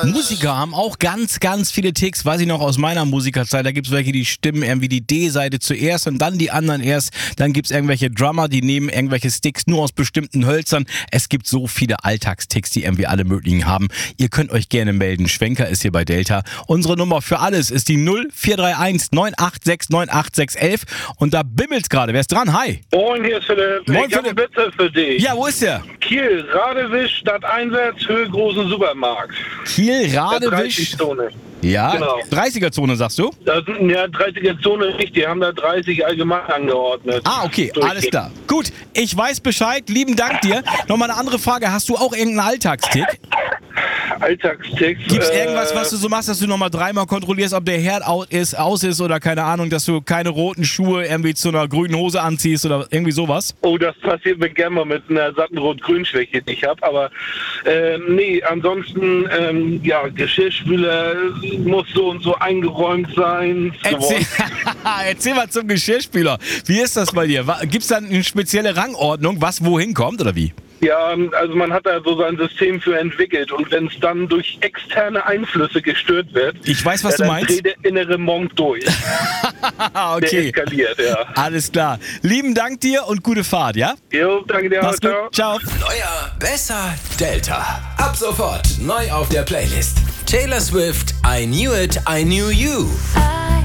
Musiker haben auch ganz, ganz viele Ticks, weiß ich noch aus meiner Musikerzeit. Da gibt es welche, die stimmen irgendwie die D-Seite zuerst und dann die anderen erst. Dann gibt es irgendwelche Drummer, die nehmen irgendwelche Sticks nur aus bestimmten Hölzern. Es gibt so viele Alltagsticks, die irgendwie alle möglichen haben. Ihr könnt euch gerne melden. Schwenker ist hier bei Delta. Unsere Nummer für alles ist die 0431 986 98611 und da bimmelt's gerade. Wer ist dran? Hi. Moin, hier ist Philipp. Moin, Ich habe Philipp. einen Witz für dich. Ja, wo ist der? Kiel, Radewisch, Stadteinsatz, Höhe großen Supermarkt. Kiel, Der Radewisch. 30-Zone. Ja, Genau. 30er-Zone sagst du? Ja, 30er-Zone nicht, die haben da 30 allgemein angeordnet. Ah, okay, alles klar. Gut, ich weiß Bescheid. Lieben Dank dir. Nochmal eine andere Frage. Hast du auch irgendeinen Alltagstick? Alltagstext. Gibt's irgendwas, was du so machst, dass du nochmal dreimal kontrollierst, ob der Herd aus ist oder keine Ahnung, dass du keine roten Schuhe irgendwie zu einer grünen Hose anziehst oder irgendwie sowas? Oh, das passiert mir gerne mal mit einer satten Rot-Grün-Schwäche, die ich habe. Aber nee, ansonsten, ja, Geschirrspüler muss so und so eingeräumt sein. Erzähl mal zum Geschirrspüler. Wie ist das bei dir? Gibt's da eine spezielle Rangordnung, was wohin kommt oder wie? Ja, also man hat da so sein System für entwickelt und wenn es dann durch externe Einflüsse gestört wird, ich weiß, was du dann meinst. dreht der innere Monk durch. Okay. Der eskaliert, ja. Alles klar. Lieben Dank dir und gute Fahrt, ja? Jo, danke dir. Mach's gut. Ciao. Neuer, besser, Delta. Ab sofort neu auf der Playlist. Taylor Swift, I Knew It, I Knew You.